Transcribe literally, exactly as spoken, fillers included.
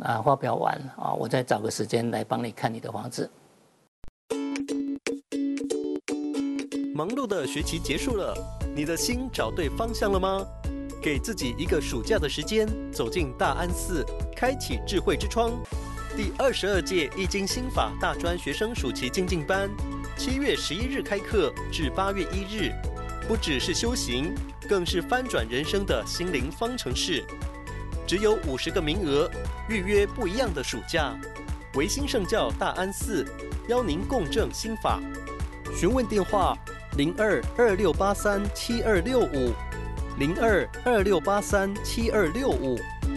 啊发表完啊，我再找个时间来帮你看你的房子。 忙碌的学期结束了，你的心找对方向了吗？给自己一个暑假的时间，走进大安寺，开启智慧之窗。第二十二届易经心法大专学生暑期精进班，七月十一日开课至八月一日，不只是修行，更是翻转人生的心灵方程式。只有五十个名额，预约不一样的暑假。维新圣教大安寺邀您共振心法，询问电话零二二六八三七二六五零二二六八三七二六五。